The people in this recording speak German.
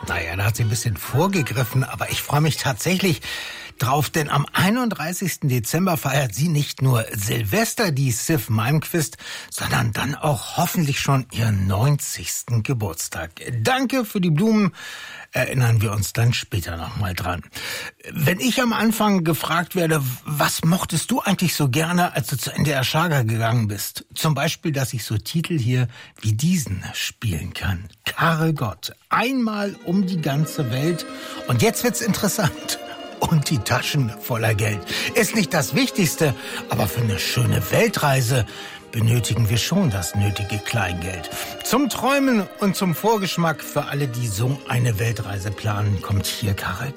Naja, da hat sie ein bisschen vorgegriffen, aber ich freue mich tatsächlich drauf, denn am 31. Dezember feiert sie nicht nur Silvester, die Sif Malmkvist, sondern dann auch hoffentlich schon ihren 90. Geburtstag. Danke für die Blumen, erinnern wir uns dann später nochmal dran. Wenn ich am Anfang gefragt werde, was mochtest du eigentlich so gerne, als du zu NDR Schlager gegangen bist? Zum Beispiel, dass ich so Titel hier wie diesen spielen kann. Karel Gott, einmal um die ganze Welt. Und jetzt wird's interessant. Und die Taschen voller Geld. Ist nicht das Wichtigste, aber für eine schöne Weltreise benötigen wir schon das nötige Kleingeld. Zum Träumen und zum Vorgeschmack für alle, die so eine Weltreise planen, kommt hier Karel Gott.